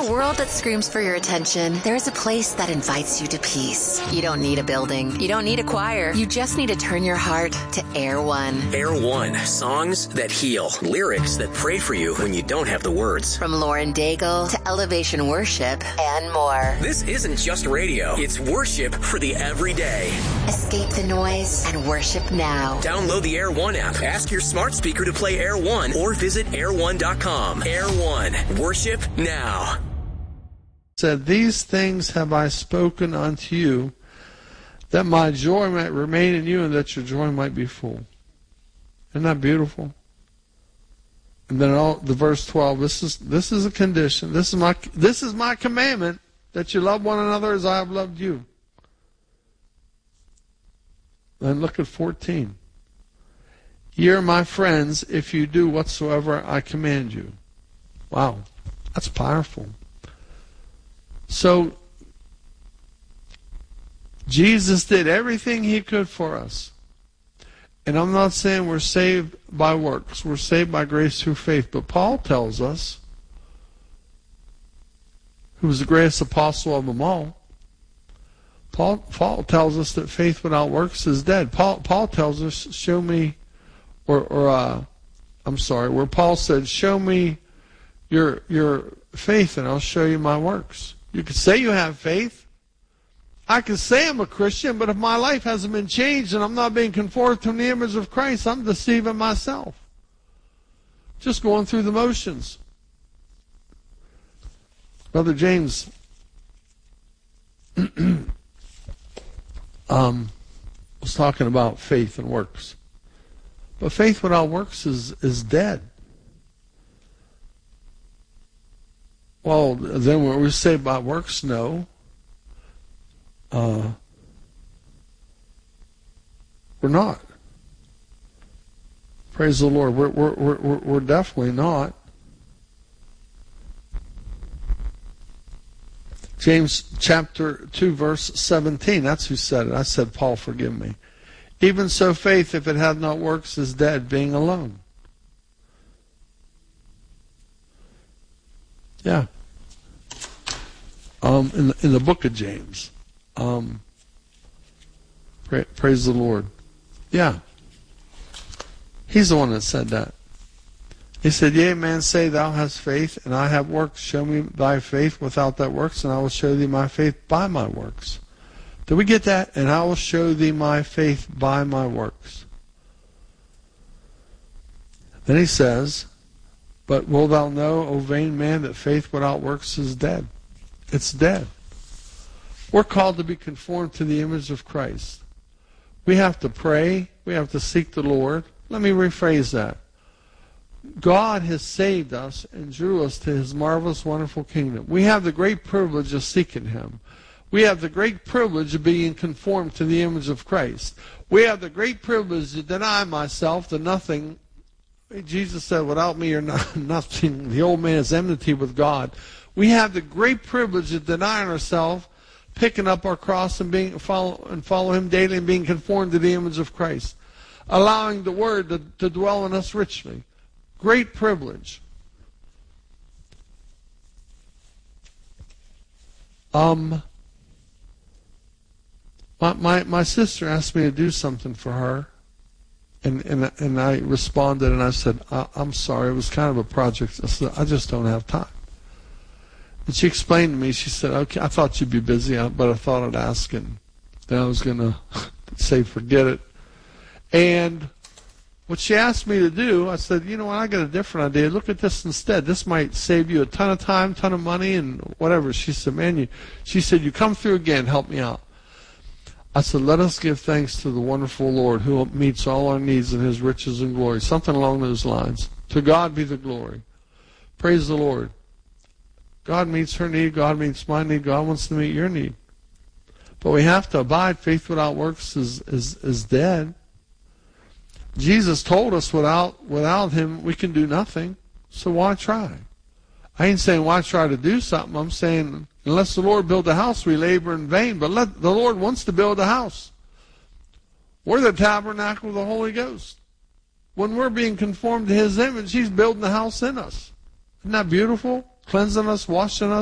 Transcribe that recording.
a world that screams for your attention, there is a place that invites you to peace. You don't need a building. You don't need a choir. You just need to turn your heart to Air One. Air One. Songs that heal. Lyrics that pray for you when you don't have the words. From Lauren Daigle to Elevation Worship and more. This isn't just radio. It's worship for the everyday. Escape the noise and worship now. Download the Air One app. Ask your smart speaker to play Air One or visit air1.com. Air One. Worship now. Said, these things have I spoken unto you, that my joy might remain in you and that your joy might be full. Isn't that beautiful? And then the verse 12, this is a condition. This is my commandment, that you love one another as I have loved you. Then look at 14. Ye are my friends if you do whatsoever I command you. Wow, that's powerful. So, Jesus did everything he could for us. And I'm not saying we're saved by works. We're saved by grace through faith. But Paul tells us, who was the greatest apostle of them all, Paul tells us that faith without works is dead. Paul tells us, show me, where Paul said, show me your faith and I'll show you my works. You can say you have faith. I can say I'm a Christian, but if my life hasn't been changed and I'm not being conformed to the image of Christ, I'm deceiving myself. Just going through the motions. Brother James was talking about faith and works. But faith without works is dead. Well, then when we say by works, no. We're not. Praise the Lord. We're definitely not. James chapter 2, verse 17. That's who said it. I said, Paul, forgive me. Even so, faith, if it hath not works, is dead, being alone. Yeah. In the book of James. Praise the Lord. Yeah. He's the one that said that. He said, yea, man, say thou hast faith, and I have works. Show me thy faith without that works, and I will show thee my faith by my works. Did we get that? And I will show thee my faith by my works. Then he says, but wilt thou know, O vain man, that faith without works is dead? It's dead. We're called to be conformed to the image of Christ. We have to pray. We have to seek the Lord. Let me rephrase that. God has saved us and drew us to his marvelous, wonderful kingdom. We have the great privilege of seeking him. We have the great privilege of being conformed to the image of Christ. We have the great privilege to deny myself, to nothing. Jesus said, without me you're nothing. The old man is enmity with God. We have the great privilege of denying ourselves, picking up our cross and follow him daily and being conformed to the image of Christ. Allowing the word to dwell in us richly. Great privilege. My sister asked me to do something for her, and I responded and I said, I'm sorry, it was kind of a project. I said, I just don't have time. And she explained to me, she said, okay, I thought you'd be busy, but I thought I'd ask, and then I was going to say forget it. And what she asked me to do, I said, you know what, I got a different idea. Look at this instead. This might save you a ton of time, ton of money, and whatever. She said, you come through again, help me out. I said, let us give thanks to the wonderful Lord who meets all our needs in his riches and glory. Something along those lines. To God be the glory. Praise the Lord. God meets her need. God meets my need. God wants to meet your need. But we have to abide. Faith without works is dead. Jesus told us without him we can do nothing. So why try? I ain't saying why try to do something. I'm saying unless the Lord build a house, we labor in vain. But the Lord wants to build a house. We're the tabernacle of the Holy Ghost. When we're being conformed to his image, he's building a house in us. Isn't that beautiful? Cleansing us, washing us.